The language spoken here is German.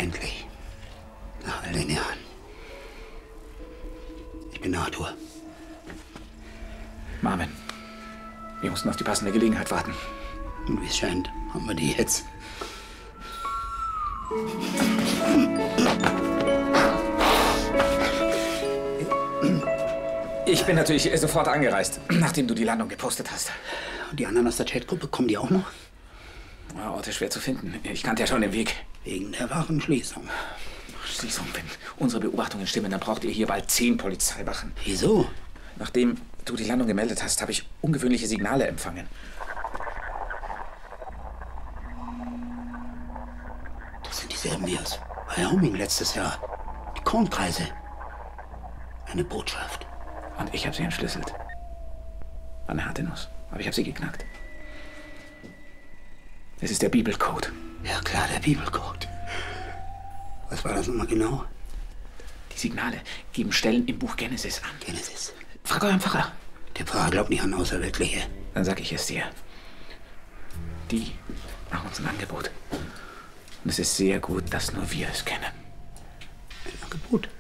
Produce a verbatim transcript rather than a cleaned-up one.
Endlich. Nach all den Jahren. Ich bin Arthur. Marvin, wir mussten auf die passende Gelegenheit warten. Und wie es scheint, haben wir die jetzt. Ich bin natürlich sofort angereist, nachdem du die Landung gepostet hast. Und die anderen aus der Chatgruppe, kommen die auch noch? Ja, Orte schwer zu finden. Ich kannte ja schon den Weg. Wegen der Wachenschließung. Schließung, wenn unsere Beobachtungen stimmen, dann braucht ihr hier bald zehn Polizeiwachen. Wieso? Nachdem du die Landung gemeldet hast, habe ich ungewöhnliche Signale empfangen. Das sind dieselben wie aus Wyoming letztes Jahr. Die Kornkreise. Eine Botschaft. Und ich habe sie entschlüsselt. War eine harte Nuss, aber ich habe sie geknackt. Es ist der Bibelcode. Ja klar, der Bibelcode. Was war das nochmal genau? Die Signale geben Stellen im Buch Genesis an. Genesis. Frag euren Pfarrer. Der Pfarrer glaubt nicht an Außerweltliche. Dann sag ich es dir. Die machen uns ein Angebot. Und es ist sehr gut, dass nur wir es kennen. Ein Angebot?